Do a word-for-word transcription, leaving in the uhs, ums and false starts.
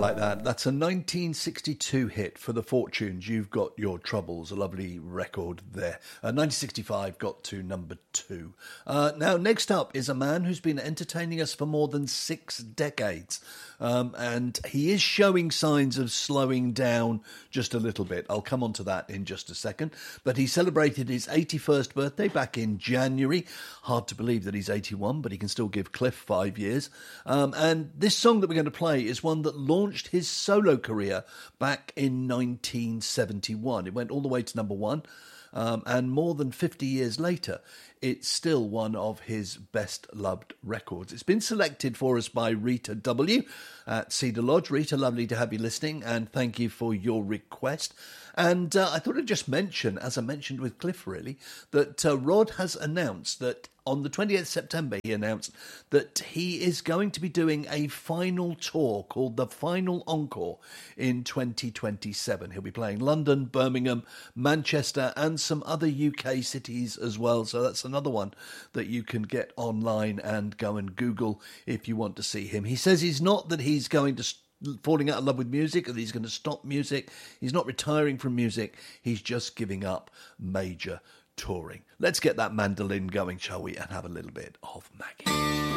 like that. That's a nineteen sixty-two hit for the Fortunes. You've Got Your Troubles, a lovely record there. Uh, nineteen sixty-five got to number two. Uh, now, next up is a man who's been entertaining us for more than six decades. Um, and he is showing signs of slowing down just a little bit. I'll come on to that in just a second. But he celebrated his eighty-first birthday back in January. Hard to believe that he's eighty-one, but he can still give Cliff five years. Um, and this song that we're going to play is one that launched his solo career back in nineteen seventy-one. It went all the way to number one. Um, and more than fifty years later, it's still one of his best-loved records. It's been selected for us by Rita W. at Cedar Lodge. Rita, lovely to have you listening, and thank you for your request. And uh, I thought I'd just mention, as I mentioned with Cliff, really, that uh, Rod has announced that on the twentieth of September, he announced that he is going to be doing a final tour called The Final Encore in twenty twenty-seven. He'll be playing London, Birmingham, Manchester, and some other U K cities as well. So that's another one that you can get online and go and Google if you want to see him. He says he's not that he's going to falling out of love with music, or that he's going to stop music. He's not retiring from music. He's just giving up major touring. Let's get that mandolin going, shall we, and have a little bit of Maggie.